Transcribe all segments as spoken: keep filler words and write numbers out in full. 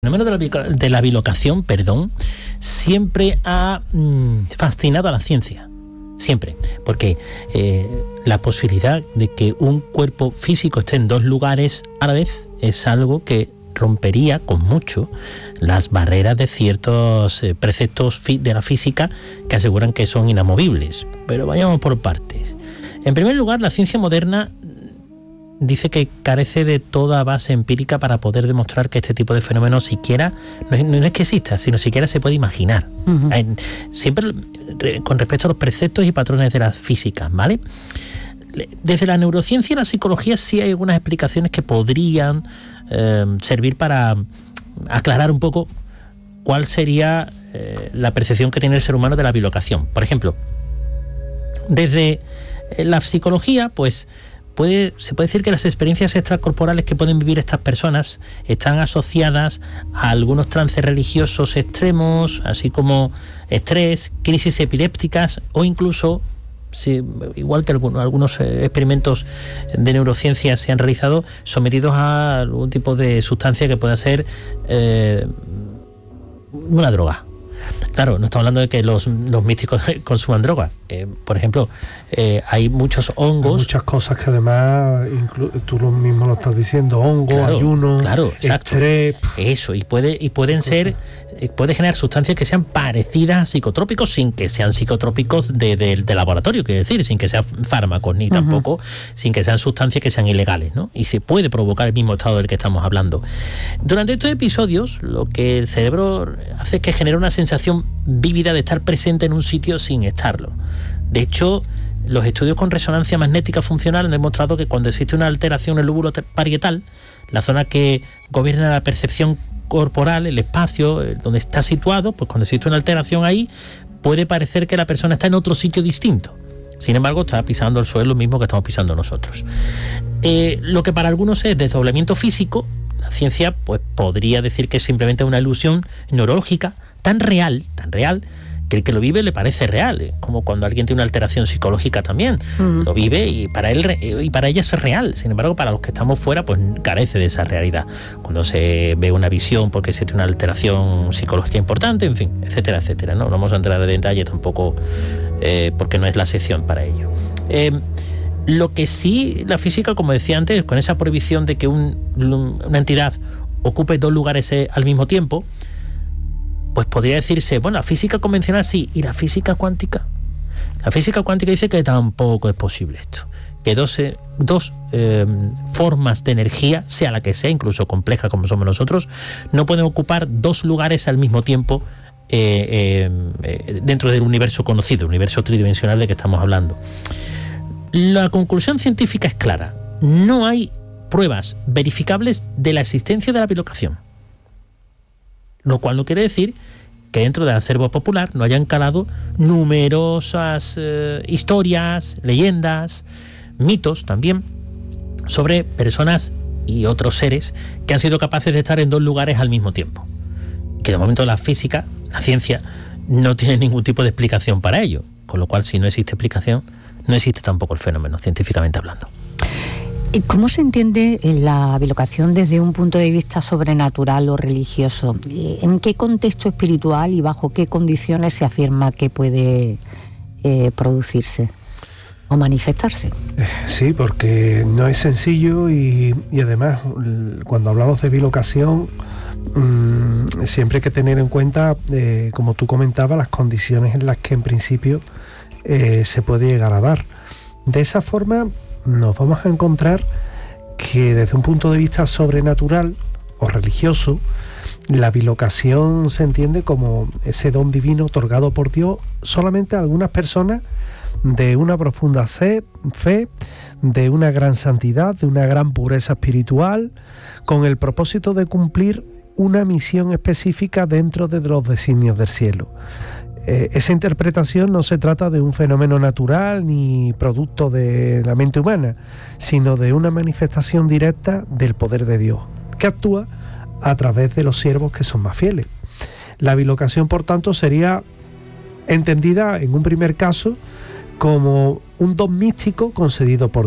fenómeno de la, de la bilocación, perdón, siempre ha mmm, fascinado a la ciencia. Siempre. Porque eh, la posibilidad de que un cuerpo físico esté en dos lugares a la vez es algo que rompería con mucho las barreras de ciertos eh, preceptos fi- de la física que aseguran que son inamovibles. Pero vayamos por partes. En primer lugar, la ciencia moderna dice que carece de toda base empírica para poder demostrar que este tipo de fenómenos siquiera, no es, no es que exista, sino siquiera se puede imaginar. Uh-huh. En, siempre con respecto a los preceptos y patrones de la física, ¿vale? Desde la neurociencia y la psicología sí hay algunas explicaciones que podrían eh, servir para aclarar un poco cuál sería eh, la percepción que tiene el ser humano de la bilocación. Por ejemplo, desde la psicología, pues Puede, se puede decir que las experiencias extracorporales que pueden vivir estas personas están asociadas a algunos trances religiosos extremos, así como estrés, crisis epilépticas o incluso, si, igual que algunos, algunos experimentos de neurociencia se han realizado, sometidos a algún tipo de sustancia que pueda ser eh, una droga. Claro, no estamos hablando de que los, los místicos consuman drogas. Eh, por ejemplo, eh, hay muchos hongos. Hay muchas cosas que además, inclu- tú lo mismo lo estás diciendo, hongos, claro, ayuno, claro, estrés. Eso, y puede y pueden ser, eh, puede generar sustancias que sean parecidas a psicotrópicos sin que sean psicotrópicos de, de, de laboratorio, quiero decir, sin que sean fármacos, ni uh-huh. tampoco sin que sean sustancias que sean ilegales, ¿no? Y se puede provocar el mismo estado del que estamos hablando. Durante estos episodios, lo que el cerebro hace es que genera una sensación vívida de estar presente en un sitio sin estarlo. De hecho, los estudios con resonancia magnética funcional han demostrado que cuando existe una alteración en el lóbulo parietal, la zona que gobierna la percepción corporal, el espacio donde está situado, pues cuando existe una alteración ahí, puede parecer que la persona está en otro sitio distinto. Sin embargo, está pisando el suelo mismo que estamos pisando nosotros. Eh, lo que para algunos es desdoblamiento físico, la ciencia pues podría decir que es simplemente una ilusión neurológica tan real, tan real, que el que lo vive le parece real, como cuando alguien tiene una alteración psicológica también, uh-huh. lo vive y para él y para ella es real. Sin embargo, para los que estamos fuera, pues carece de esa realidad. Cuando se ve una visión porque se tiene una alteración psicológica importante, en fin, etcétera, etcétera. No, no vamos a entrar en detalle tampoco, eh, porque no es la sección para ello. Eh, lo que sí la física, como decía antes, con esa prohibición de que un, una entidad ocupe dos lugares eh, al mismo tiempo, pues podría decirse, bueno, la física convencional sí, ¿y la física cuántica? La física cuántica dice que tampoco es posible esto, que dos, eh, dos eh, formas de energía, sea la que sea, incluso compleja como somos nosotros, no pueden ocupar dos lugares al mismo tiempo eh, eh, dentro del universo conocido, el universo tridimensional de que estamos hablando. La conclusión científica es clara, no hay pruebas verificables de la existencia de la bilocación. Lo cual no quiere decir que dentro del acervo popular no hayan calado numerosas eh, historias, leyendas, mitos también, sobre personas y otros seres que han sido capaces de estar en dos lugares al mismo tiempo. Que de momento la física, la ciencia, no tiene ningún tipo de explicación para ello. Con lo cual, si no existe explicación, no existe tampoco el fenómeno, científicamente hablando. ¿Cómo se entiende la bilocación desde un punto de vista sobrenatural o religioso? ¿En qué contexto espiritual y bajo qué condiciones se afirma que puede eh, producirse o manifestarse? Sí, porque no es sencillo y, y además cuando hablamos de bilocación mmm, siempre hay que tener en cuenta, eh, como tú comentabas, las condiciones en las que en principio eh, se puede llegar a dar. De esa forma nos vamos a encontrar que desde un punto de vista sobrenatural o religioso, la bilocación se entiende como ese don divino otorgado por Dios solamente a algunas personas de una profunda fe, de una gran santidad, de una gran pureza espiritual, con el propósito de cumplir una misión específica dentro de los designios del cielo. Eh, esa interpretación no se trata de un fenómeno natural ni producto de la mente humana, sino de una manifestación directa del poder de Dios, que actúa a través de los siervos que son más fieles. La bilocación, por tanto, sería entendida en un primer caso como un don místico concedido por Dios,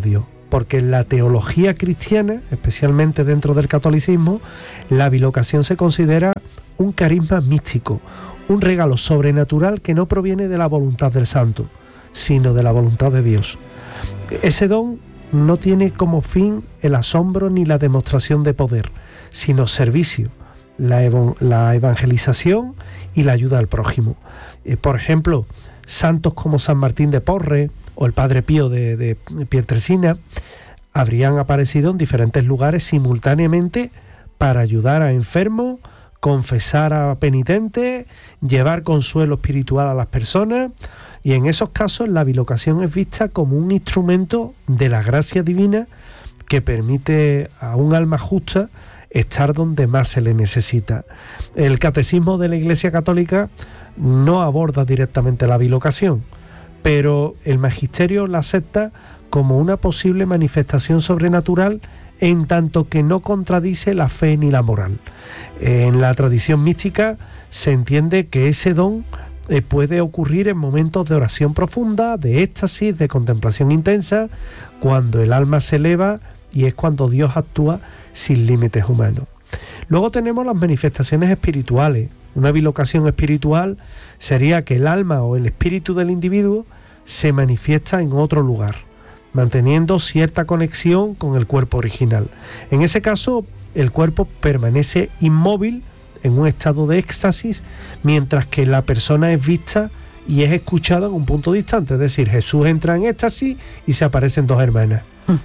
porque en la teología cristiana, especialmente dentro del catolicismo, la bilocación se considera un carisma místico, un regalo sobrenatural que no proviene de la voluntad del santo, sino de la voluntad de Dios. Ese don no tiene como fin el asombro ni la demostración de poder, sino servicio, la, ev- la evangelización y la ayuda al prójimo. Eh, por ejemplo, santos como San Martín de Porres o el Padre Pío de, de Pietrelcina habrían aparecido en diferentes lugares simultáneamente para ayudar a enfermos, confesar a penitentes, llevar consuelo espiritual a las personas, y en esos casos la bilocación es vista como un instrumento de la gracia divina que permite a un alma justa estar donde más se le necesita. El catecismo de la Iglesia Católica no aborda directamente la bilocación, pero el magisterio la acepta como una posible manifestación sobrenatural en tanto que no contradice la fe ni la moral. En la tradición mística se entiende que ese don eh, puede ocurrir en momentos de oración profunda, de éxtasis, de contemplación intensa, cuando el alma se eleva, y es cuando Dios actúa sin límites humanos. Luego tenemos las manifestaciones espirituales. Una bilocación espiritual sería que el alma o el espíritu del individuo se manifiesta en otro lugar, manteniendo cierta conexión con el cuerpo original. En ese caso, el cuerpo permanece inmóvil en un estado de éxtasis, mientras que la persona es vista y es escuchada en un punto distante. Es decir, Jesús entra en éxtasis y se aparecen dos hermanas.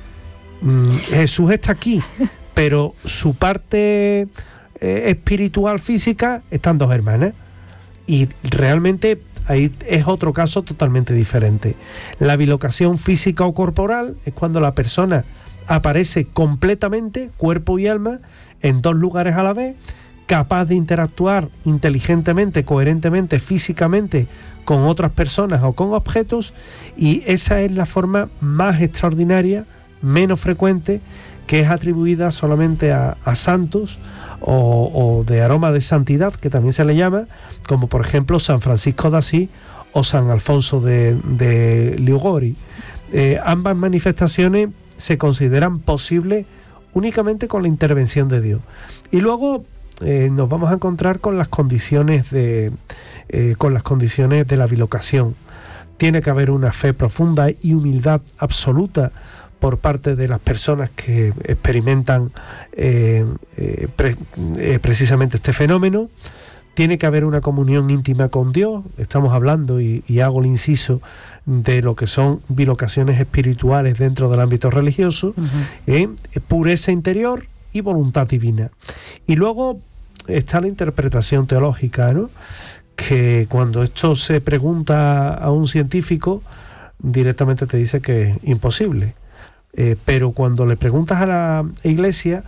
Mm, Jesús está aquí, pero su parte eh, espiritual, física, están dos hermanas. Y realmente ahí es otro caso totalmente diferente. La bilocación física o corporal es cuando la persona aparece completamente, cuerpo y alma, en dos lugares a la vez, capaz de interactuar inteligentemente, coherentemente, físicamente con otras personas o con objetos, y esa es la forma más extraordinaria, menos frecuente, que es atribuida solamente a, a santos o, o de aroma de santidad, que también se le llama, como por ejemplo San Francisco de Asís o San Alfonso de, de Liguori. Eh, ambas manifestaciones se consideran posibles únicamente con la intervención de Dios. Y luego eh, nos vamos a encontrar con las condiciones de eh, con las condiciones de la bilocación. Tiene que haber una fe profunda y humildad absoluta por parte de las personas que experimentan eh, eh, pre, eh, precisamente este fenómeno. Tiene que haber una comunión íntima con Dios. Estamos hablando, y, y hago el inciso, de lo que son bilocaciones espirituales dentro del ámbito religioso, uh-huh. eh, pureza interior y voluntad divina. Y luego está la interpretación teológica, ¿no? Que cuando esto se pregunta a un científico, directamente te dice que es imposible. Eh, pero cuando le preguntas a la Iglesia,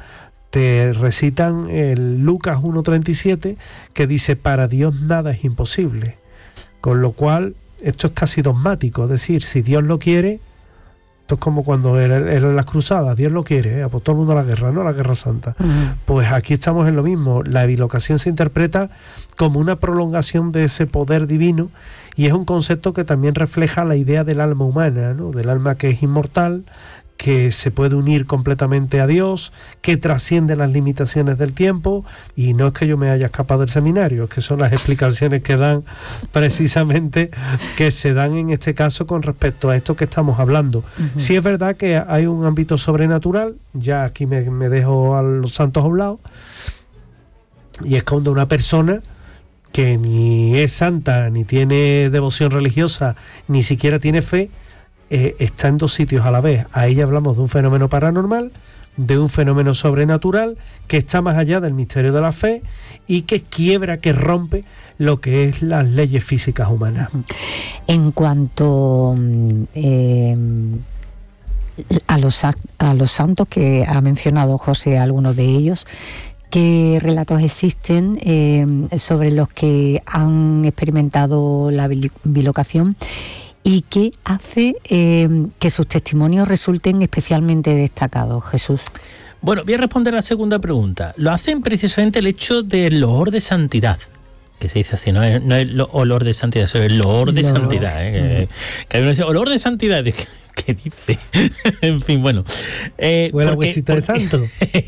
te recitan el Lucas uno treinta y siete, que dice: para Dios nada es imposible. Con lo cual, esto es casi dogmático. Es decir, si Dios lo quiere, esto es como cuando eran las cruzadas, Dios lo quiere, ¿eh? Pues todo el mundo a la guerra, ¿no? La guerra santa. Uh-huh. Pues aquí estamos en lo mismo. La bilocación se interpreta como una prolongación de ese poder divino, y es un concepto que también refleja la idea del alma humana, ¿no? Del alma que es inmortal, que se puede unir completamente a Dios, que trasciende las limitaciones del tiempo. Y no es que yo me haya escapado del seminario, es que son las explicaciones que dan precisamente, que se dan en este caso con respecto a esto que estamos hablando. Uh-huh. Sí es verdad que hay un ámbito sobrenatural, ya aquí me, me dejo a los santos oblados, y es cuando una persona que ni es santa, ni tiene devoción religiosa, ni siquiera tiene fe, Eh, está en dos sitios a la vez. Ahí hablamos de un fenómeno paranormal, de un fenómeno sobrenatural que está más allá del misterio de la fe y que quiebra, que rompe lo que es las leyes físicas humanas. En cuanto eh, a los a los santos que ha mencionado José, algunos de ellos, ¿qué relatos existen eh, sobre los que han experimentado la bilocación? ¿Y qué hace eh, que sus testimonios resulten especialmente destacados, Jesús? Bueno, voy a responder a la segunda pregunta. Lo hacen precisamente el hecho del loor de santidad, que se dice así, no es, no es lo, olor de santidad, es el loor de loor. santidad. ¿eh? Mm. Que, que uno dice, olor de santidad, ¿qué, ¿Qué dice? En fin, bueno. Eh, ¿O el agüecita de santo?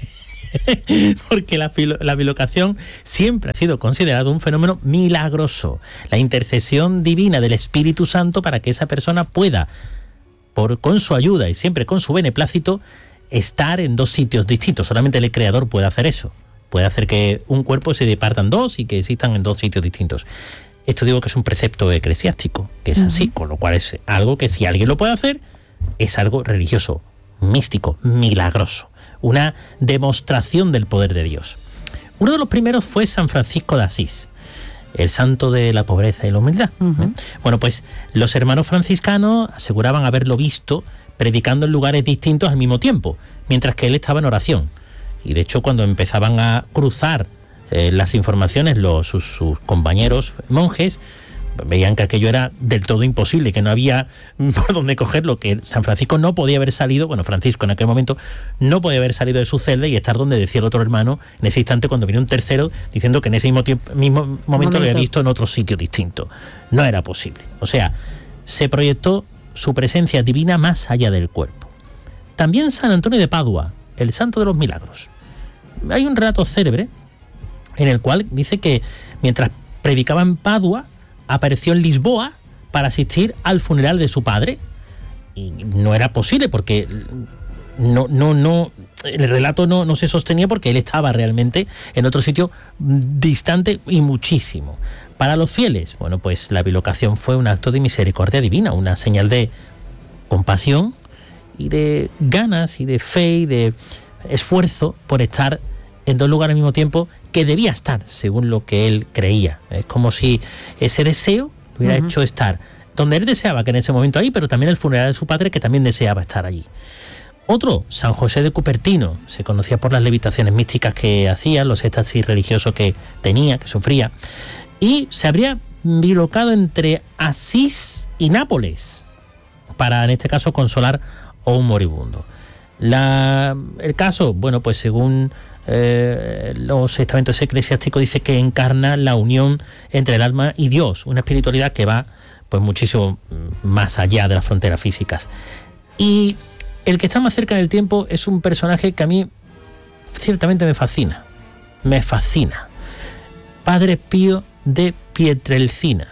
Porque la, filo, la bilocación siempre ha sido considerado un fenómeno milagroso. La intercesión divina del Espíritu Santo para que esa persona pueda, por, con su ayuda y siempre con su beneplácito, estar en dos sitios distintos. Solamente el Creador puede hacer eso. Puede hacer que un cuerpo se departa en dos y que existan en dos sitios distintos. Esto digo que es un precepto eclesiástico, que es uh-huh. así, con lo cual es algo que si alguien lo puede hacer, es algo religioso, místico, milagroso. Una demostración del poder de Dios. Uno de los primeros fue San Francisco de Asís, el santo de la pobreza y la humildad. Uh-huh. ¿eh? Bueno, pues los hermanos franciscanos aseguraban haberlo visto predicando en lugares distintos al mismo tiempo, mientras que él estaba en oración. Y de hecho, cuando empezaban a cruzar eh, las informaciones, los, sus, sus compañeros monjes veían que aquello era del todo imposible, que no había por dónde cogerlo, que San Francisco no podía haber salido, bueno, Francisco en aquel momento no podía haber salido de su celda y estar donde decía el otro hermano en ese instante, cuando vino un tercero diciendo que en ese mismo, tiempo, mismo momento, momento lo había visto en otro sitio distinto. No era posible. O sea, se proyectó su presencia divina más allá del cuerpo. También San Antonio de Padua, el santo de los milagros. Hay un relato célebre en el cual dice que mientras predicaba en Padua, apareció en Lisboa para asistir al funeral de su padre. Y no era posible porque no, no, no, el relato no, no se sostenía porque él estaba realmente en otro sitio distante y muchísimo. Para los fieles, bueno, pues la bilocación fue un acto de misericordia divina, una señal de compasión y de ganas y de fe y de esfuerzo por estar en dos lugares al mismo tiempo, que debía estar según lo que él creía. Es como si ese deseo lo hubiera uh-huh. hecho estar donde él deseaba, que en ese momento ahí, pero también el funeral de su padre, que también deseaba estar allí. Otro, San José de Cupertino, se conocía por las levitaciones místicas que hacía, los éxtasis religiosos que tenía, que sufría, y se habría bilocado entre Asís y Nápoles para, en este caso, consolar a un moribundo. La, el caso, bueno, pues según Eh, los estamentos eclesiásticos, dice que encarna la unión entre el alma y Dios, una espiritualidad que va pues muchísimo más allá de las fronteras físicas. Y el que está más cerca del tiempo es un personaje que a mí ciertamente me fascina, me fascina. Padre Pío de Pietrelcina,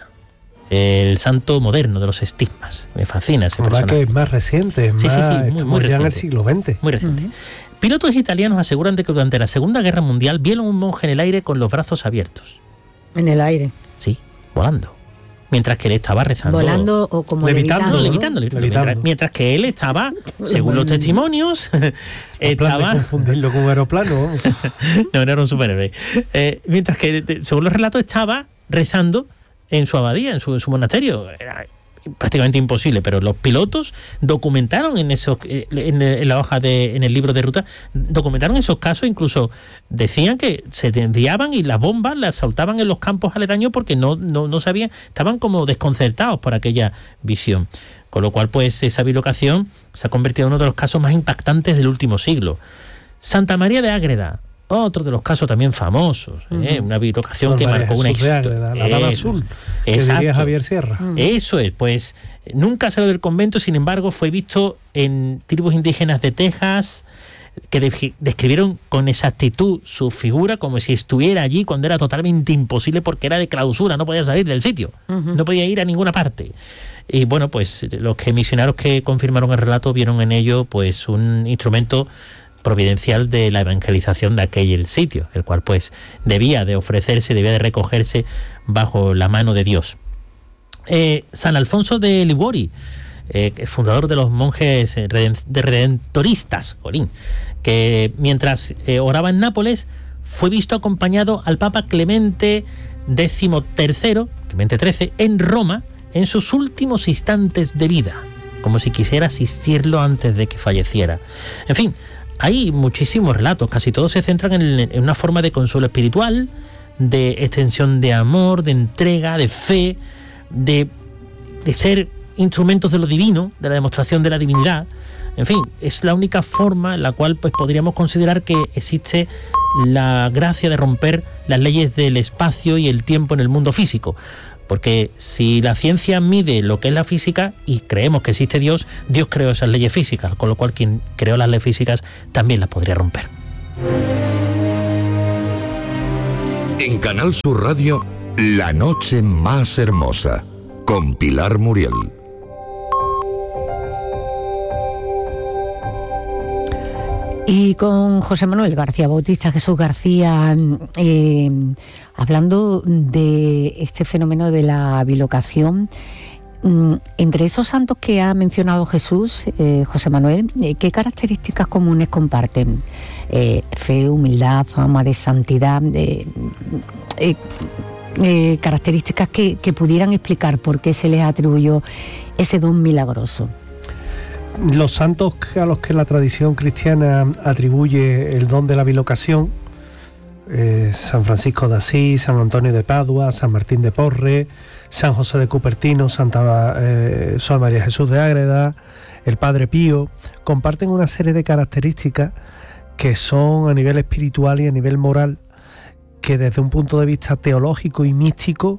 el santo moderno de los estigmas. Me fascina ese personaje. Que es más reciente, es sí, más, sí, sí, muy, muy ya reciente. en el siglo veinte. Muy reciente. Uh-huh. Pilotos italianos aseguran de que durante la Segunda Guerra Mundial vieron un monje en el aire con los brazos abiertos. En el aire. Sí, volando. Mientras que él estaba rezando. Volando o como levitando. No, levitando, levitando, levitando. Mientras, mientras que él estaba, según los testimonios, estaba... De confundirlo con un aeroplano. No, no era un superhéroe. Eh, mientras que, según los relatos, estaba rezando en su abadía, en su, en su monasterio. Era prácticamente imposible, pero los pilotos documentaron en esos en, en la hoja de en el libro de ruta, documentaron esos casos, incluso decían que se desviaban y las bombas las soltaban en los campos aledaños porque no, no, no sabían, estaban como desconcertados por aquella visión. Con lo cual, pues esa bilocación se ha convertido en uno de los casos más impactantes del último siglo. Santa María de Ágreda, otro de los casos también famosos, ¿eh? Uh-huh. Una bilocación que marcó una historia. La dama azul, que diría Javier Sierra. Uh-huh. Eso es, pues nunca salió del convento, sin embargo fue visto en tribus indígenas de Texas, que de- describieron con exactitud su figura como si estuviera allí cuando era totalmente imposible porque era de clausura, no podía salir del sitio, uh-huh. no podía ir a ninguna parte. Y bueno, pues los que misioneros que confirmaron el relato vieron en ello pues un instrumento providencial de la evangelización de aquel sitio, el cual pues debía de ofrecerse, debía de recogerse bajo la mano de Dios. Eh, San Alfonso de Liguori, eh, fundador de los monjes de redentoristas, Jolín, que mientras eh, oraba en Nápoles fue visto acompañado al Papa Clemente decimotercero, Clemente trece, en Roma en sus últimos instantes de vida, como si quisiera asistirlo antes de que falleciera. En fin, hay muchísimos relatos, casi todos se centran en, en una forma de consuelo espiritual, de extensión de amor, de entrega, de fe, de, de ser instrumentos de lo divino, de la demostración de la divinidad. En fin, es la única forma en la cual pues podríamos considerar que existe la gracia de romper las leyes del espacio y el tiempo en el mundo físico. Porque si la ciencia mide lo que es la física y creemos que existe Dios, Dios creó esas leyes físicas, con lo cual quien creó las leyes físicas también las podría romper. En Canal Sur Radio, La Noche Más Hermosa, con Pilar Muriel. Y con José Manuel García Bautista, Jesús García, eh, hablando de este fenómeno de la bilocación, eh, entre esos santos que ha mencionado Jesús, eh, José Manuel, eh, ¿qué características comunes comparten? Eh, fe, humildad, fama de santidad, eh, eh, eh, características que, que pudieran explicar por qué se les atribuyó ese don milagroso. Los santos a los que la tradición cristiana atribuye el don de la bilocación, eh, San Francisco de Asís, San Antonio de Padua, San Martín de Porres, San José de Cupertino, Santa eh, Sor María Jesús de Ágreda, el Padre Pío, comparten una serie de características que son a nivel espiritual y a nivel moral, que desde un punto de vista teológico y místico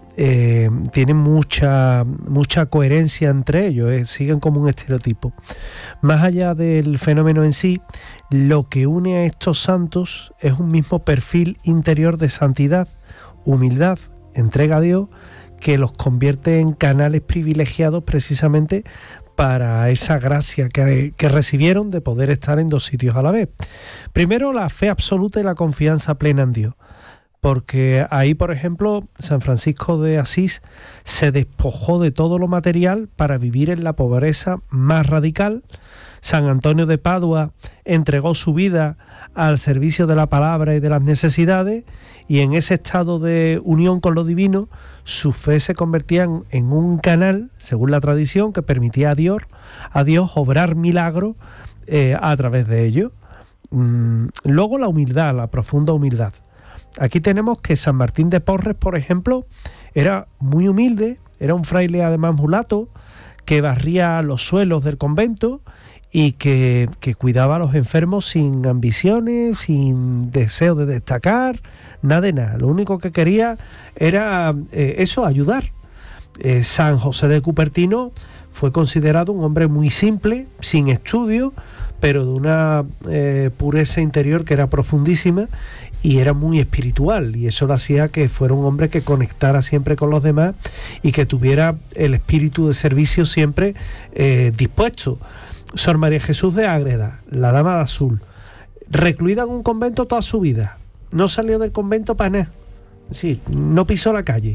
Eh, tienen mucha mucha coherencia entre ellos, eh, siguen como un estereotipo. Más allá del fenómeno en sí, lo que une a estos santos es un mismo perfil interior de santidad, humildad, entrega a Dios, que los convierte en canales privilegiados precisamente para esa gracia que, que recibieron de poder estar en dos sitios a la vez. Primero, la fe absoluta y la confianza plena en Dios. Porque ahí, por ejemplo, San Francisco de Asís se despojó de todo lo material para vivir en la pobreza más radical. San Antonio de Padua entregó su vida al servicio de la palabra y de las necesidades, y en ese estado de unión con lo divino, su fe se convertía en, en un canal, según la tradición, que permitía a Dios, a Dios obrar milagros eh, a través de ello. Mm, luego la humildad, la profunda humildad. Aquí tenemos que San Martín de Porres, por ejemplo, era muy humilde, era un fraile además mulato, que barría los suelos del convento y que, que cuidaba a los enfermos sin ambiciones, sin deseo de destacar, nada de nada. Lo único que quería era eh, eso, ayudar. Eh, San José de Cupertino fue considerado un hombre muy simple, sin estudio, pero de una eh, pureza interior que era profundísima, y era muy espiritual, y eso lo hacía que fuera un hombre que conectara siempre con los demás y que tuviera el espíritu de servicio siempre eh, dispuesto. Sor María Jesús de Ágreda, la Dama de Azul, recluida en un convento toda su vida, no salió del convento para nada, es decir, no pisó la calle,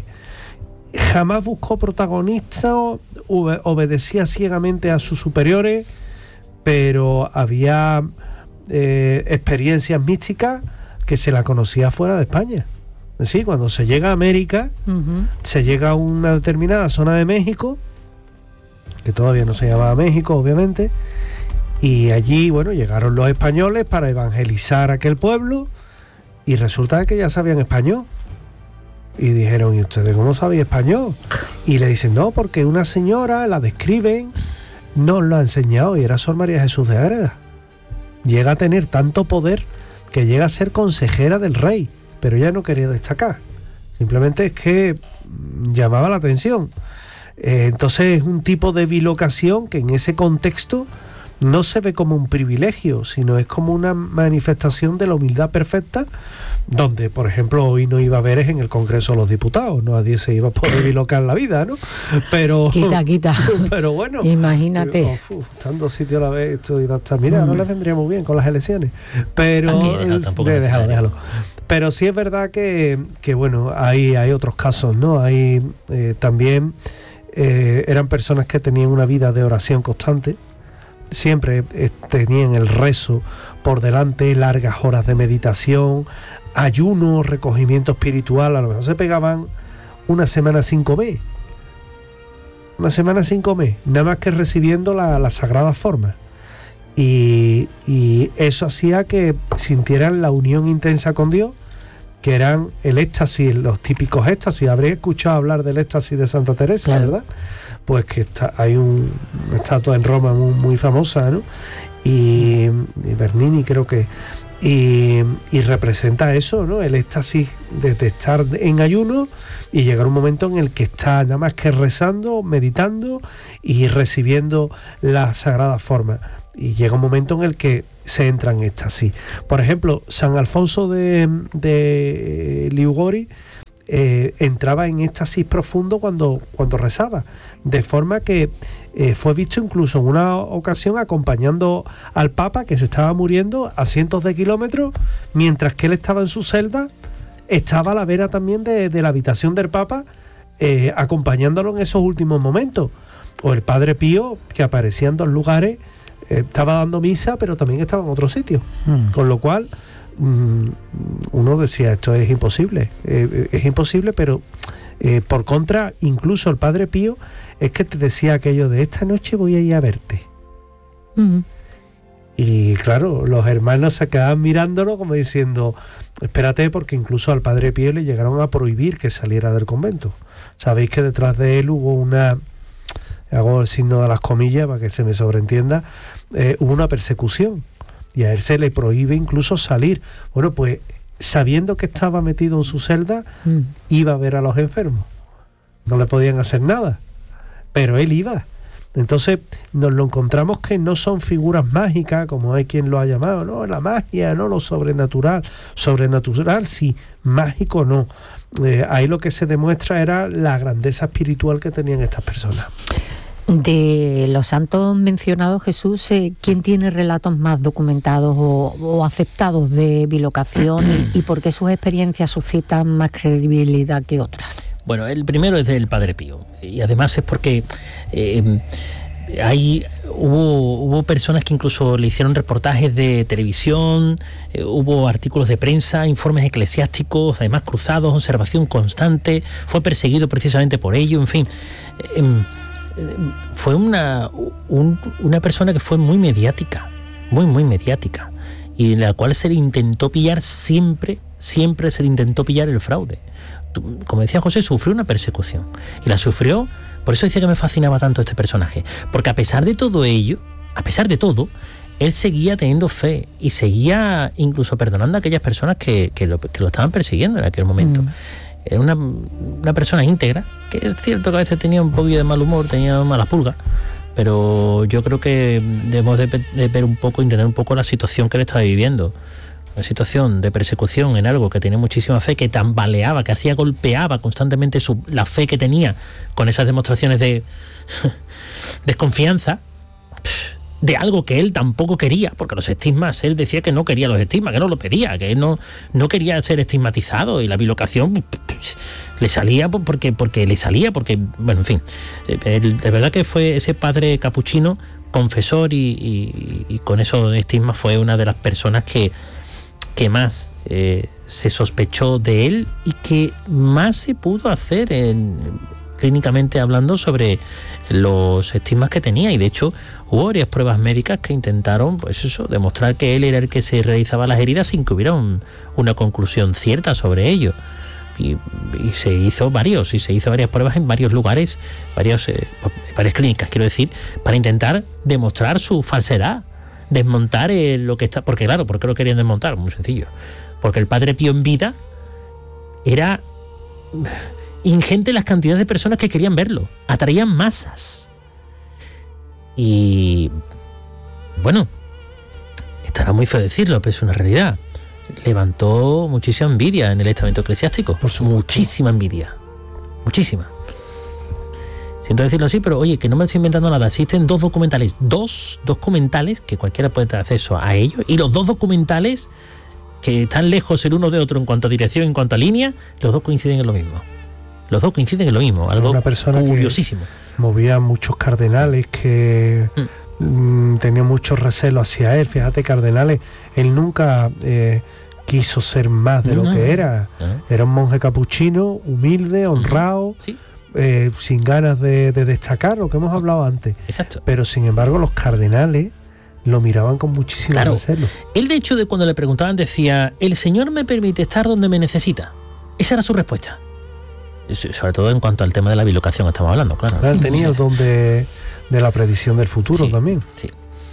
jamás buscó protagonistas, obedecía ciegamente a sus superiores, pero había eh, experiencias místicas que se la conocía fuera de España. Sí, cuando se llega a América, uh-huh. se llega a una determinada zona de México, que todavía no se llamaba México, obviamente, y allí, bueno, llegaron los españoles para evangelizar aquel pueblo, y resulta que ya sabían español. Y dijeron, ¿y ustedes cómo sabéis español? Y le dicen, no, porque una señora, la describen, nos lo ha enseñado, y era Sor María Jesús de Ágreda. Llega a tener tanto poder que llega a ser consejera del rey, pero ella no quería destacar, simplemente es que llamaba la atención. Eh, entonces es un tipo de bilocación que en ese contexto no se ve como un privilegio, sino es como una manifestación de la humildad perfecta, donde, por ejemplo, hoy no iba a haber es en el Congreso de los Diputados, no nadie se iba a poder bilocar la vida, ¿no? Pero quita, quita. Pero bueno, imagínate. Oh, estando sitio a la vez, esto iba a estar, mira, mm. no les vendría muy bien con las elecciones. Pero tampoco eh, déjalo, déjalo. Pero sí es verdad que, que bueno, hay, hay otros casos, ¿no? Hay eh, también eh, eran personas que tenían una vida de oración constante, siempre eh, tenían el rezo por delante, largas horas de meditación, ayuno, recogimiento espiritual. A lo mejor se pegaban una semana sin comer, una semana sin comer, nada más que recibiendo la, las sagradas formas, y, y eso hacía que sintieran la unión intensa con Dios, que eran el éxtasis, los típicos éxtasis. Habréis escuchado hablar del éxtasis de Santa Teresa, claro, ¿verdad? Pues que está, hay un, una estatua en Roma muy, muy famosa, ¿no? Y, y Bernini creo que... Y, y representa eso, ¿no? El éxtasis de, de estar en ayuno y llegar un momento en el que está nada más que rezando, meditando y recibiendo la sagrada forma. Y llega un momento en el que se entra en éxtasis. Por ejemplo, San Alfonso de, de Liugori eh, entraba en éxtasis profundo cuando, cuando rezaba, de forma que eh, fue visto incluso en una ocasión acompañando al Papa, que se estaba muriendo a cientos de kilómetros, mientras que él estaba en su celda, estaba a la vera también de, de la habitación del Papa, eh, acompañándolo en esos últimos momentos. O el Padre Pío, que aparecía en dos lugares, eh, estaba dando misa, pero también estaba en otro sitio. Mm. Con lo cual, mm, uno decía, esto es imposible. Eh, es imposible, pero eh, por contra, incluso el Padre Pío es que te decía aquello de esta noche voy a ir a verte. Mm. Y claro, los hermanos se quedaban mirándolo como diciendo, espérate, porque incluso al Padre Pío le llegaron a prohibir que saliera del convento. Sabéis que detrás de él hubo una, hago el signo de las comillas para que se me sobreentienda, eh, hubo una persecución y a él se le prohíbe incluso salir. Bueno, pues sabiendo que estaba metido en su celda, mm. iba a ver a los enfermos. No le podían hacer nada, pero él iba. Entonces nos lo encontramos que no son figuras mágicas, como hay quien lo ha llamado, no, la magia, no, lo sobrenatural. Sobrenatural sí, mágico no. Eh, ahí lo que se demuestra era la grandeza espiritual que tenían estas personas. De los santos mencionados, Jesús, eh, ¿quién tiene relatos más documentados o, o aceptados de bilocación y, y por qué sus experiencias suscitan más credibilidad que otras? Bueno, el primero es del Padre Pío, y además es porque eh, hay, hubo, hubo personas que incluso le hicieron reportajes de televisión, eh, hubo artículos de prensa, informes eclesiásticos, además cruzados, observación constante, fue perseguido precisamente por ello, en fin. Eh, eh, fue una, un, una persona que fue muy mediática, muy, muy mediática, y en la cual se le intentó pillar siempre, siempre se le intentó pillar el fraude. Como decía José, sufrió una persecución y la sufrió, por eso decía que me fascinaba tanto este personaje, porque a pesar de todo ello, a pesar de todo, él seguía teniendo fe y seguía incluso perdonando a aquellas personas que, que, lo, que lo estaban persiguiendo en aquel momento. Mm. Era una, una persona íntegra, que es cierto que a veces tenía un poquito de mal humor, tenía malas pulgas, pero yo creo que debemos de, de ver un poco, entender un poco la situación que él estaba viviendo. Una situación de persecución en algo que tenía muchísima fe, que tambaleaba, que hacía, golpeaba constantemente su, la fe que tenía con esas demostraciones de desconfianza de algo que él tampoco quería, porque los estigmas, él decía que no quería los estigmas, que no lo pedía, que él no, no quería ser estigmatizado, y la bilocación le salía porque, porque le salía, porque, bueno, en fin, él, de verdad que fue ese padre capuchino, confesor, y, y, y con esos estigmas fue una de las personas que que más eh, se sospechó de él y que más se pudo hacer en, clínicamente hablando sobre los estigmas que tenía, y de hecho hubo varias pruebas médicas que intentaron, pues eso, demostrar que él era el que se realizaba las heridas sin que hubiera un, una conclusión cierta sobre ello. Y, y se hizo varios y se hizo varias pruebas en varios lugares, varios, eh, varias clínicas, quiero decir, para intentar demostrar su falsedad, desmontar eh, lo que está, porque claro, ¿por qué lo querían desmontar? Muy sencillo, porque el Padre Pío en vida era ingente las cantidades de personas que querían verlo, atraían masas, y bueno, estará muy feo decirlo, pero es una realidad, levantó muchísima envidia en el estamento eclesiástico, por su muchísima envidia, muchísima. Siento decirlo así, pero oye, que no me estoy inventando nada. Existen dos documentales, dos documentales que cualquiera puede tener acceso a ellos, y los dos documentales que están lejos el uno de otro en cuanto a dirección, en cuanto a línea, los dos coinciden en lo mismo. Los dos coinciden en lo mismo, algo una persona curiosísimo. Que movía muchos cardenales, que mm. tenía mucho recelo hacia él. Fíjate, cardenales, él nunca eh, quiso ser más de no, lo que era. No. Era un monje capuchino, humilde, honrado. Sí. Eh, sin ganas de, de destacar, lo que hemos hablado antes. Exacto. Pero sin embargo los cardenales lo miraban con muchísimo claro. recelo. Él, de hecho, de cuando le preguntaban, decía: el Señor me permite estar donde me necesita. Esa era su respuesta. Sobre todo en cuanto al tema de la bilocación estamos hablando, claro. Él tenía el don de, de la predicción del futuro, sí, también. Sí.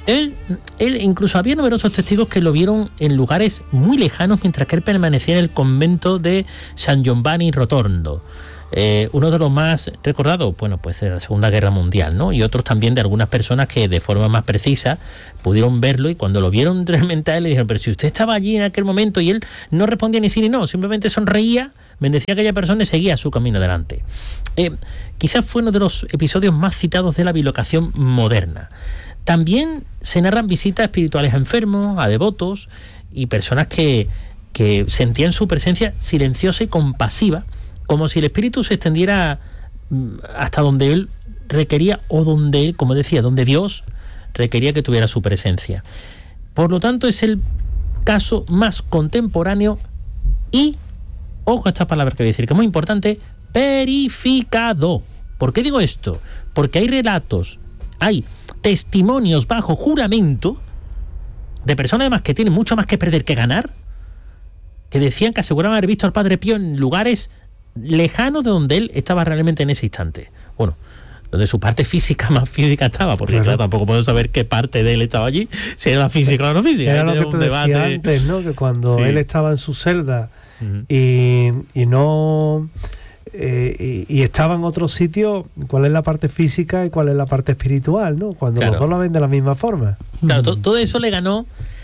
Él, él incluso había numerosos testigos que lo vieron en lugares muy lejanos mientras que él permanecía en el convento de San Giovanni Rotondo. Eh, uno de los más recordados, bueno, pues de la Segunda Guerra Mundial, ¿no? Y otros también de algunas personas que de forma más precisa pudieron verlo, y cuando lo vieron realmente a él le dijeron, pero si usted estaba allí en aquel momento, y él no respondía ni sí ni no, simplemente sonreía, bendecía a aquella persona y seguía su camino adelante. Eh, quizás fue uno de los episodios más citados de la bilocación moderna. También se narran visitas espirituales a enfermos, a devotos y personas que, que sentían su presencia silenciosa y compasiva, como si el espíritu se extendiera hasta donde él requería, o donde él, como decía, donde Dios requería que tuviera su presencia. Por lo tanto, es el caso más contemporáneo y, ojo a estas palabras que voy a decir, que es muy importante, verificado. ¿Por qué digo esto? Porque hay relatos, hay testimonios bajo juramento de personas además que tienen mucho más que perder que ganar, que decían que aseguraban haber visto al Padre Pío en lugares lejanos de donde él estaba realmente en ese instante. Bueno, donde su parte física más física estaba, porque claro, claro tampoco puedo saber qué parte de él estaba allí, si era la física o no física. Era lo que te decía debate antes, ¿no? Que cuando sí. él estaba en su celda uh-huh. y, y no... Eh, y, y estaba en otro sitio, ¿cuál es la parte física y cuál es la parte espiritual, ¿no? Cuando claro. los dos lo ven de la misma forma. Claro, to, todo eso le ganó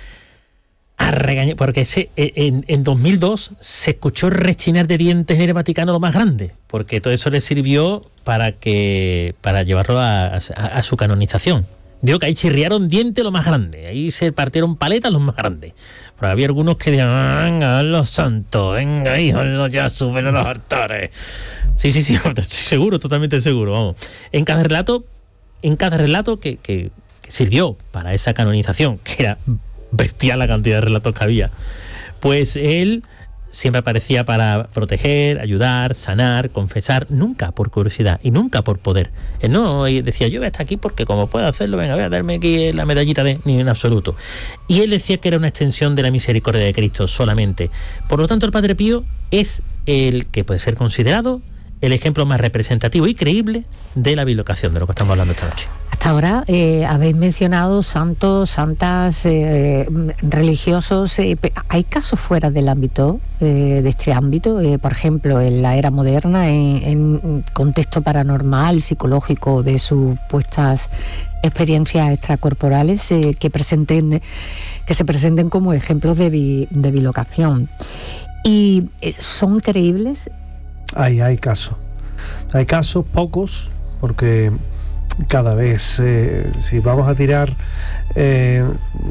a regañar, porque ese, en, en dos mil dos se escuchó rechinar de dientes en el Vaticano lo más grande, porque todo eso le sirvió para que para llevarlo a, a, a su canonización. Digo que ahí chirriaron dientes lo más grande, ahí se partieron paletas los más grandes. Pero había algunos que decían, venga, los santos, venga, hijos, ya suben a los altares. Sí, sí, sí, estoy seguro, totalmente seguro, vamos. En cada relato, en cada relato que, que, que sirvió para esa canonización, que era bestial la cantidad de relatos que había, pues él siempre aparecía para proteger, ayudar, sanar, confesar, nunca por curiosidad y nunca por poder. Él no decía, yo voy a estar aquí porque como puedo hacerlo, venga, voy a darme aquí la medallita de... Ni en absoluto. Y él decía que era una extensión de la misericordia de Cristo solamente. Por lo tanto, el Padre Pío es el que puede ser considerado el ejemplo más representativo y creíble de la bilocación, de lo que estamos hablando esta noche. Hasta ahora eh, habéis mencionado santos, santas, eh, religiosos. Eh, ¿Hay casos fuera del ámbito, eh, de este ámbito? Eh, por ejemplo, en la era moderna, en, en contexto paranormal, psicológico, de supuestas experiencias extracorporales eh, que presenten, que se presenten como ejemplos de, bi, de bilocación. ¿Y eh, son creíbles? Hay, hay casos. Hay casos, pocos, porque cada vez, eh, si vamos a tirar eh,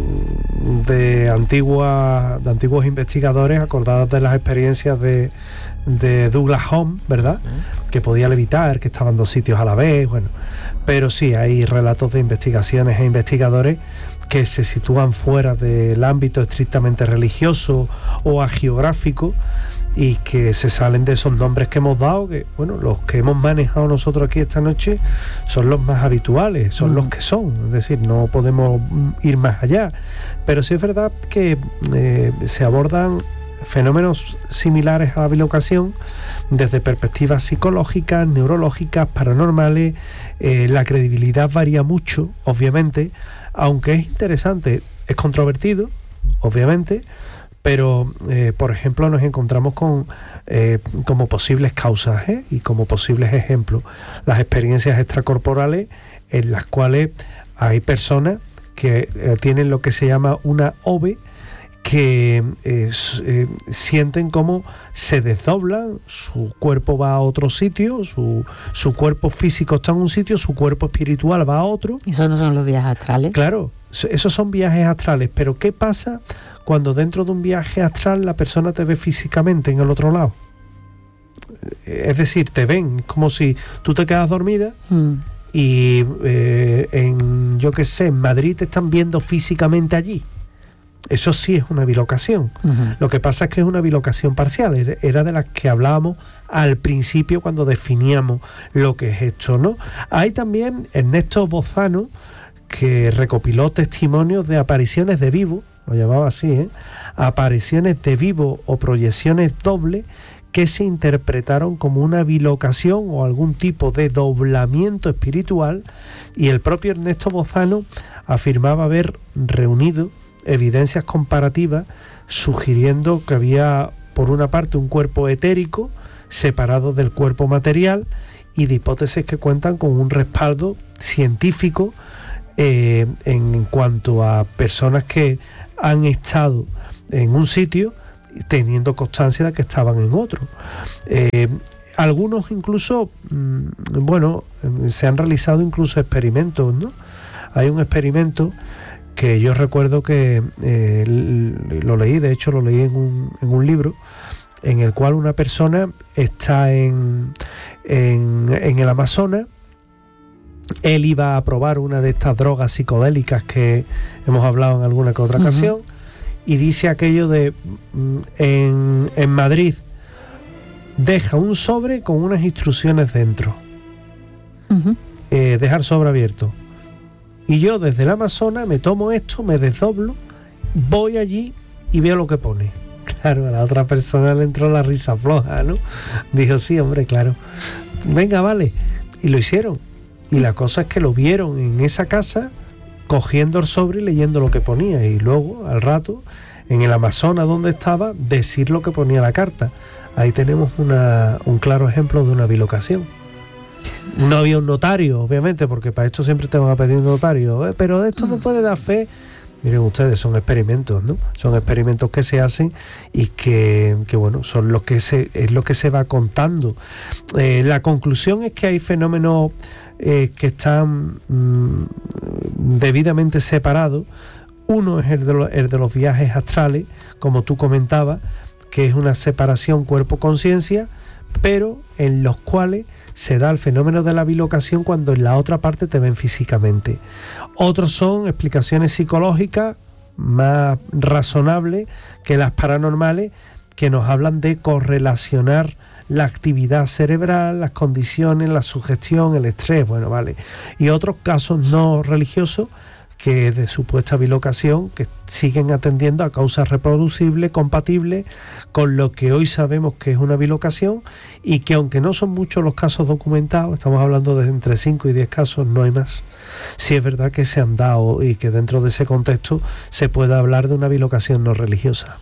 de, antigua, de antiguos investigadores, acordados de las experiencias de, de Douglas Home, ¿verdad? Que podía levitar, que estaban dos sitios a la vez, bueno. Pero sí, hay relatos de investigaciones e investigadores que se sitúan fuera del ámbito estrictamente religioso o agiográfico, y que se salen de esos nombres que hemos dado, que bueno, los que hemos manejado nosotros aquí esta noche son los más habituales, son mm. los que son, es decir, no podemos ir más allá, pero sí es verdad que eh, se abordan fenómenos similares a la bilocación desde perspectivas psicológicas, neurológicas, paranormales. Eh, la credibilidad varía mucho, obviamente, aunque es interesante, es controvertido, obviamente, pero eh, por ejemplo nos encontramos con eh, como posibles causas ¿eh? y como posibles ejemplos las experiencias extracorporales, en las cuales hay personas que eh, tienen lo que se llama una O V E, que eh, eh, sienten como se desdoblan, su cuerpo va a otro sitio, su, su cuerpo físico está en un sitio, su cuerpo espiritual va a otro. ¿Esos no son los viajes astrales? Claro, esos son viajes astrales, pero ¿qué pasa cuando dentro de un viaje astral la persona te ve físicamente en el otro lado? Es decir, te ven como si tú te quedas dormida mm. y eh, en, yo qué sé, en Madrid te están viendo físicamente allí. Eso sí es una bilocación. Uh-huh. Lo que pasa es que es una bilocación parcial. Era de las que hablábamos al principio cuando definíamos lo que es esto, ¿no? Hay también Ernesto Bozano, que recopiló testimonios de apariciones de vivo, lo llamaba así, ¿eh? Apariciones de vivo o proyecciones dobles, que se interpretaron como una bilocación o algún tipo de doblamiento espiritual, y el propio Ernesto Bozano afirmaba haber reunido evidencias comparativas sugiriendo que había, por una parte, un cuerpo etérico separado del cuerpo material, y de hipótesis que cuentan con un respaldo científico eh, en cuanto a personas que han estado en un sitio teniendo constancia de que estaban en otro. Eh, algunos incluso, mmm, bueno, se han realizado incluso experimentos, ¿no? Hay un experimento que yo recuerdo que eh, lo leí, de hecho lo leí en un, en un libro, en el cual una persona está en, en, en el Amazonas. Él iba a probar una de estas drogas psicodélicas que hemos hablado en alguna que otra uh-huh. ocasión, y dice aquello de en, en Madrid deja un sobre con unas instrucciones dentro, uh-huh. eh, dejar sobre abierto, y yo desde el Amazonas me tomo esto, me desdoblo, voy allí y veo lo que pone. Claro, a la otra persona le entró la risa floja, ¿no? Dijo, sí, hombre, claro, venga, vale, y lo hicieron, y la cosa es que lo vieron en esa casa cogiendo el sobre y leyendo lo que ponía, y luego al rato en el Amazonas donde estaba decir lo que ponía la carta. Ahí tenemos una, un claro ejemplo de una bilocación. No había un notario, obviamente, porque para esto siempre te van a pedir un notario, ¿eh? Pero de esto no puede dar fe. Miren ustedes, son experimentos, ¿no? Son experimentos que se hacen y que, que bueno, son lo que se, es lo que se va contando. Eh, la conclusión es que hay fenómenos eh, que están mmm, debidamente separados. Uno es el de, lo, el de los viajes astrales, como tú comentabas, que es una separación cuerpo-conciencia, pero en los cuales se da el fenómeno de la bilocación cuando en la otra parte te ven físicamente. Otros son explicaciones psicológicas más razonables que las paranormales, que nos hablan de correlacionar la actividad cerebral, las condiciones, la sugestión, el estrés, bueno, vale. Y otros casos no religiosos, que de supuesta bilocación, que siguen atendiendo a causas reproducibles, compatibles con lo que hoy sabemos que es una bilocación, y que aunque no son muchos los casos documentados, estamos hablando de entre cinco y diez casos, no hay más. Sí es verdad que se han dado, y que dentro de ese contexto se puede hablar de una bilocación no religiosa.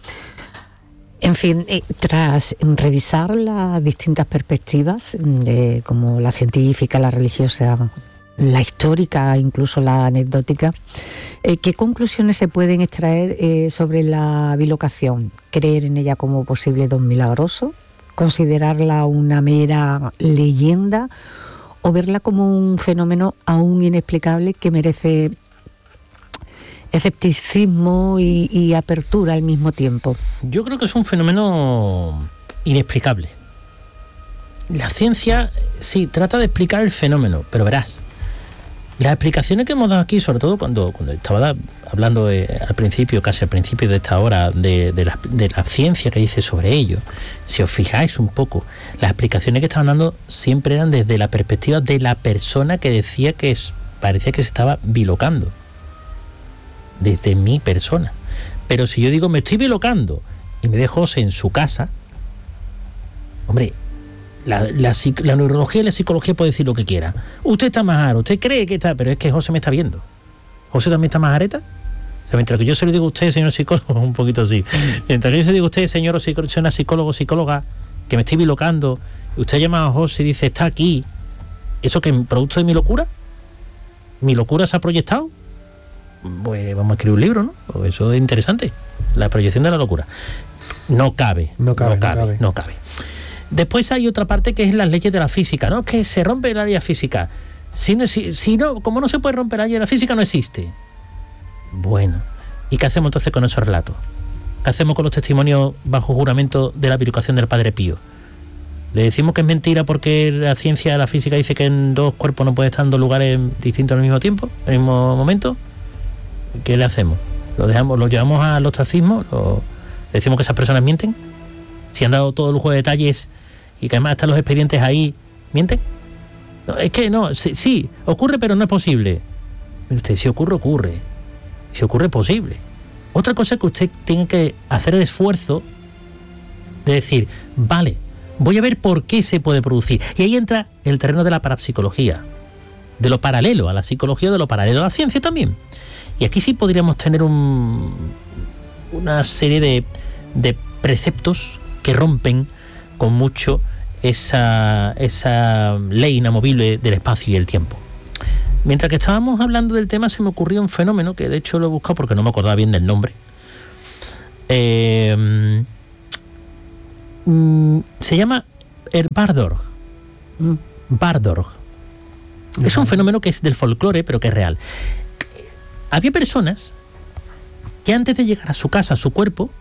En fin, eh, tras revisar las distintas perspectivas, eh, como la científica, la religiosa, la histórica, incluso la anecdótica, eh, ¿qué conclusiones se pueden extraer eh, sobre la bilocación? ¿Creer en ella como posible don milagroso? ¿Considerarla una mera leyenda? ¿O verla como un fenómeno aún inexplicable que merece escepticismo y, y apertura al mismo tiempo? Yo creo que es un fenómeno inexplicable. La ciencia sí trata de explicar el fenómeno, pero verás, las explicaciones que hemos dado aquí, sobre todo cuando, cuando estaba hablando de, al principio, casi al principio de esta hora, de, de, la, de la ciencia que dice sobre ello, si os fijáis un poco, las explicaciones que estaban dando siempre eran desde la perspectiva de la persona que decía que es, parecía que se estaba bilocando. Desde mi persona. Pero si yo digo, me estoy bilocando, y me dejo en su casa, hombre, La, la, la neurología y la psicología puede decir lo que quiera. Usted está majaro, usted cree que está, pero es que José me está viendo. ¿José también está majareta? O sea, mientras que yo se lo digo a usted, señor psicólogo, un poquito así. Mientras que yo se lo digo a usted, señor psicólogo, psicóloga, que me estoy bilocando, y usted llama a José y dice, está aquí. ¿Eso que es producto de mi locura? ¿Mi locura se ha proyectado? Pues vamos a escribir un libro, ¿no? Pues eso es interesante. La proyección de la locura. No cabe. No cabe, no cabe. No cabe. No cabe. Después hay otra parte que es las leyes de la física, ¿no? Que se rompe el área física. Si no, si, si no, como no se puede romper el área de la física, no existe. Bueno, ¿y qué hacemos entonces con esos relatos? ¿Qué hacemos con los testimonios bajo juramento de la bilocación del Padre Pío? ¿Le decimos que es mentira porque la ciencia, la física dice que en dos cuerpos no puede estar en dos lugares distintos al mismo tiempo, al mismo momento? ¿Qué le hacemos? ¿Lo dejamos, lo llevamos al ostracismo? ¿Lo, ¿Le decimos que esas personas mienten? Si han dado todo lujo de detalles y que además están los expedientes ahí, ¿mienten? No, es que no, sí, sí, ocurre pero no es posible. Usted, si ocurre, ocurre. Si ocurre, es posible. Otra cosa es que usted tiene que hacer el esfuerzo de decir, vale, voy a ver por qué se puede producir. Y ahí entra el terreno de la parapsicología, de lo paralelo a la psicología, de lo paralelo a la ciencia también. Y aquí sí podríamos tener un, una serie de, de preceptos que rompen con mucho esa, esa ley inamovible del espacio y el tiempo. Mientras que estábamos hablando del tema, se me ocurrió un fenómeno que de hecho lo he buscado porque no me acordaba bien del nombre. Eh, mm, se llama el Bardorg. Mm. Bardorg. Uh-huh. Es un fenómeno que es del folclore, pero que es real. Había personas que antes de llegar a su casa, a su cuerpo,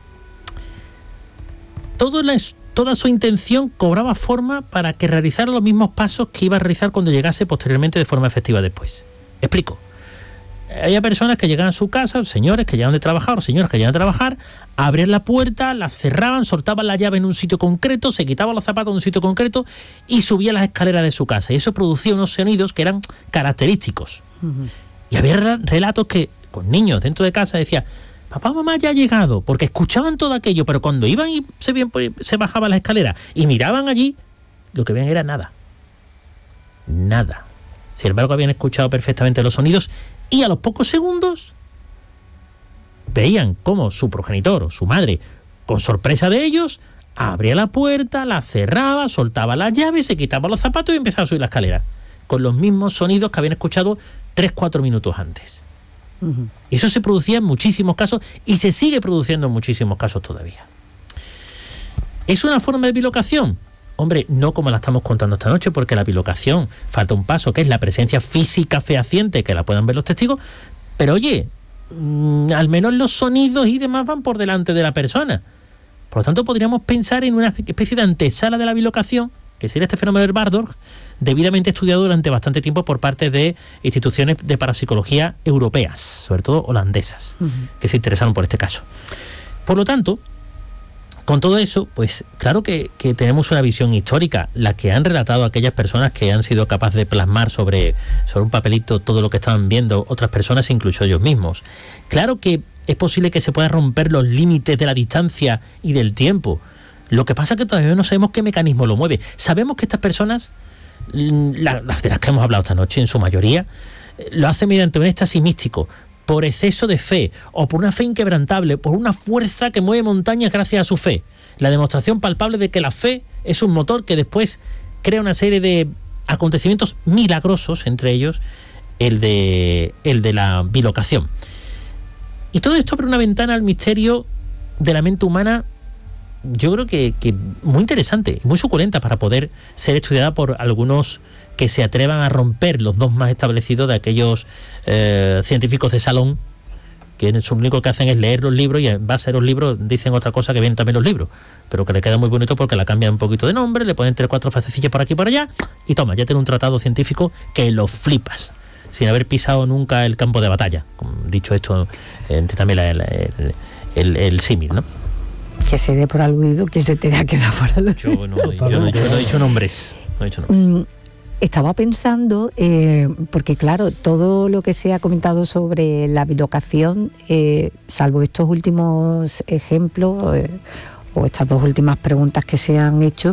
todo la, toda su intención cobraba forma para que realizara los mismos pasos que iba a realizar cuando llegase posteriormente de forma efectiva después. Explico. Había personas que llegaban a su casa, señores que llegaban de trabajar, o señoras que llegaban de trabajar, abrían la puerta, la cerraban, soltaban la llave en un sitio concreto, se quitaban los zapatos en un sitio concreto y subían las escaleras de su casa. Y eso producía unos sonidos que eran característicos. Uh-huh. Y había relatos que con niños dentro de casa decían: papá, mamá ya ha llegado, porque escuchaban todo aquello, pero cuando iban y se, se bajaban las escaleras y miraban allí, lo que veían era nada. Nada. Sin embargo, habían escuchado perfectamente los sonidos y a los pocos segundos veían cómo su progenitor o su madre, con sorpresa de ellos, abría la puerta, la cerraba, soltaba la llave, se quitaba los zapatos y empezaba a subir la escalera, con los mismos sonidos que habían escuchado tres, cuatro minutos antes. Uh-huh. Y eso se producía en muchísimos casos y se sigue produciendo en muchísimos casos todavía. ¿Es una forma de bilocación? Hombre, no como la estamos contando esta noche, porque la bilocación falta un paso, que es la presencia física fehaciente, que la puedan ver los testigos, pero oye, mmm, al menos los sonidos y demás van por delante de la persona. Por lo tanto, podríamos pensar en una especie de antesala de la bilocación, que sería este fenómeno del Bardorg, debidamente estudiado durante bastante tiempo por parte de instituciones de parapsicología europeas, sobre todo holandesas, uh-huh. que se interesaron por este caso. Por lo tanto, con todo eso, pues claro que, que tenemos una visión histórica, la que han relatado aquellas personas que han sido capaces de plasmar sobre, sobre un papelito todo lo que estaban viendo otras personas, incluso ellos mismos. Claro que es posible que se puedan romper los límites de la distancia y del tiempo. Lo que pasa es que todavía no sabemos qué mecanismo lo mueve. Sabemos que estas personas, la, las de las que hemos hablado esta noche en su mayoría, lo hacen mediante un éxtasis místico, por exceso de fe, o por una fe inquebrantable, por una fuerza que mueve montañas gracias a su fe. La demostración palpable de que la fe es un motor que después crea una serie de acontecimientos milagrosos, entre ellos el de, el de la bilocación. Y todo esto abre una ventana al misterio de la mente humana, yo creo que, que muy interesante, muy suculenta para poder ser estudiada por algunos que se atrevan a romper los dogmas establecidos de aquellos eh, científicos de salón, que lo único que hacen es leer los libros y en base a los libros dicen otra cosa que ven también los libros, pero que le queda muy bonito porque la cambian un poquito de nombre, le ponen tres cuatro frasecillas por aquí y por allá y toma, ya tiene un tratado científico que lo flipas, sin haber pisado nunca el campo de batalla. Dicho esto, entre también la, la, el, el, el símil, ¿no? Que se dé por aludido, que se tenga que dar por aludido. Yo no, yo, yo, yo no he dicho nombres. No he dicho nombres. Mm, estaba pensando, eh, porque claro, todo lo que se ha comentado sobre la bilocación, eh, salvo estos últimos ejemplos, eh, o estas dos últimas preguntas que se han hecho,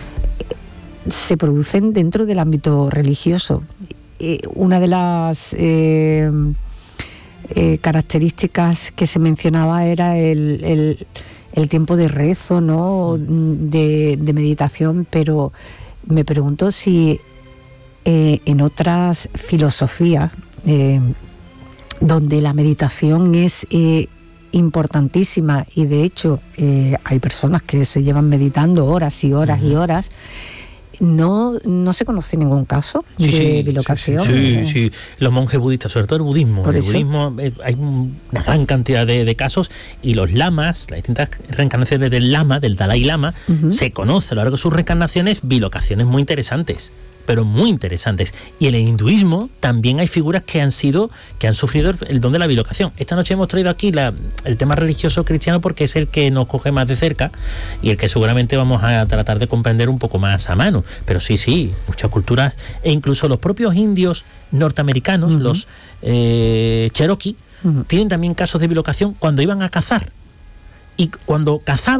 eh, se producen dentro del ámbito religioso. Eh, una de las eh, eh, características que se mencionaba era el... el el tiempo de rezo, ¿no? de, de meditación, pero me pregunto si eh, en otras filosofías eh, donde la meditación es eh, importantísima y de hecho eh, hay personas que se llevan meditando horas y horas uh-huh. y horas, No, no se conoce ningún caso sí, de sí, bilocación. Sí, sí, sí, sí. Los monjes budistas, sobre todo el budismo. En el budismo hay una gran cantidad de, de casos y los lamas, las distintas reencarnaciones del lama, del Dalai Lama, uh-huh. se conoce a lo largo de sus reencarnaciones bilocaciones muy interesantes, pero muy interesantes. Y en el hinduismo también hay figuras que han sido, que han sufrido el, el don de la bilocación. Esta noche hemos traído aquí la, el tema religioso cristiano porque es el que nos coge más de cerca y el que seguramente vamos a tratar de comprender un poco más a mano. Pero sí, sí, muchas culturas, e incluso los propios indios norteamericanos, uh-huh. los eh, Cherokee, uh-huh. tienen también casos de bilocación cuando iban a cazar. Y cuando cazaban,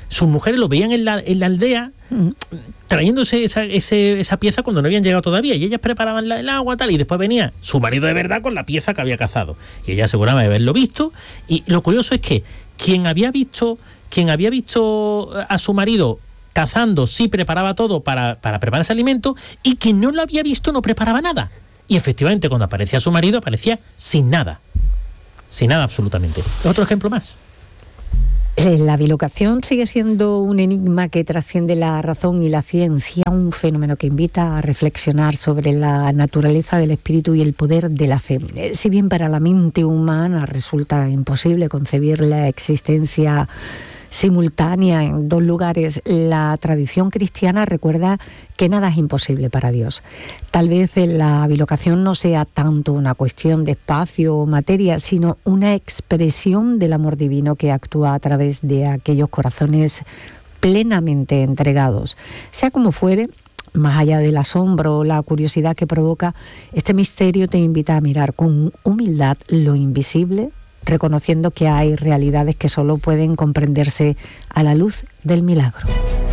sus mujeres lo veían en la, en la aldea mm. trayéndose esa, ese, esa pieza cuando no habían llegado todavía, y ellas preparaban la, el agua tal, y después venía su marido de verdad con la pieza que había cazado, y ella aseguraba de haberlo visto. Y lo curioso es que quien había visto quien había visto a su marido cazando sí preparaba todo para, para preparar ese alimento, y quien no lo había visto no preparaba nada. Y efectivamente, cuando aparecía su marido, aparecía sin nada. Sin nada absolutamente. Otro ejemplo más. La bilocación sigue siendo un enigma que trasciende la razón y la ciencia, un fenómeno que invita a reflexionar sobre la naturaleza del espíritu y el poder de la fe. Si bien para la mente humana resulta imposible concebir la existencia simultánea en dos lugares, la tradición cristiana recuerda que nada es imposible para Dios. Tal vez la bilocación no sea tanto una cuestión de espacio o materia, sino una expresión del amor divino que actúa a través de aquellos corazones plenamente entregados. Sea como fuere, más allá del asombro o la curiosidad que provoca, este misterio te invita a mirar con humildad lo invisible, reconociendo que hay realidades que solo pueden comprenderse a la luz del milagro.